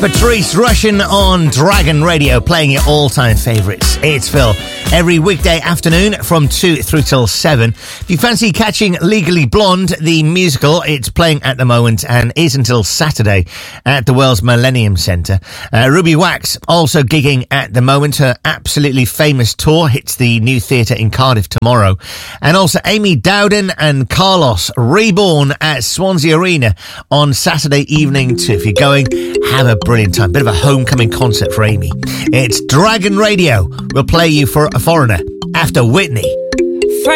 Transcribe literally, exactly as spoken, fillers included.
Patrice Rushen on Dragon Radio, playing your all-time favourites. It's Phil. Every weekday afternoon from two through till seven. If you fancy catching Legally Blonde, the musical, it's playing at the moment and is until Saturday at the Wells Millennium Centre. Uh, Ruby Wax also gigging at the moment. Her absolutely famous tour hits the new theatre in Cardiff tomorrow. And also Amy Dowden and Carlos Reborn at Swansea Arena on Saturday evening too. If you're going, have a brilliant time. Bit of a homecoming concert for Amy. It's Dragon Radio. We'll play you for a foreigner after Whitney.